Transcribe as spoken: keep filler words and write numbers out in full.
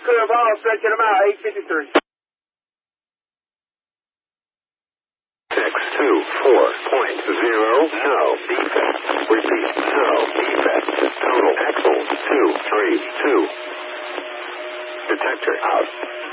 clear of all, stretching them out, eight fifty-three. Six, two, four, point zero, no defect. Repeat, no defect. Total axles, two, three, two. Detector out.